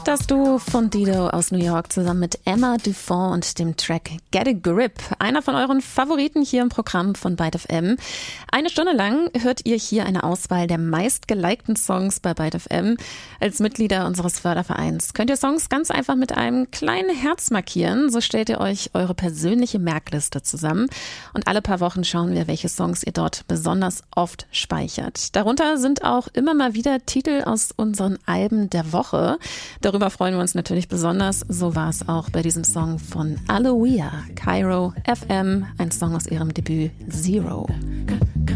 Das Duo von Dido aus New York zusammen mit Emma Dufont und dem Track Get a Grip. Einer von euren Favoriten hier im Programm von Byte FM. Eine Stunde lang hört ihr hier eine Auswahl der meistgelikten Songs bei Byte FM. Als Mitglieder unseres Fördervereins könnt ihr Songs ganz einfach mit einem kleinen Herz markieren. So stellt ihr euch eure persönliche Merkliste zusammen. Und alle paar Wochen schauen wir, welche Songs ihr dort besonders oft speichert. Darunter sind auch immer mal wieder Titel aus unseren Alben der Woche. Darüber freuen wir uns natürlich besonders. So war es auch bei diesem Song von Aloia, Cairo FM, ein Song aus ihrem Debüt Zero.